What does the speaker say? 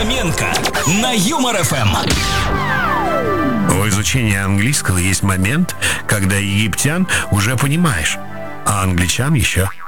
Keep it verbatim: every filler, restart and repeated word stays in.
Фоменко на Юмор эф эм. В изучении английского есть момент, когда египтян уже понимаешь, а англичан еще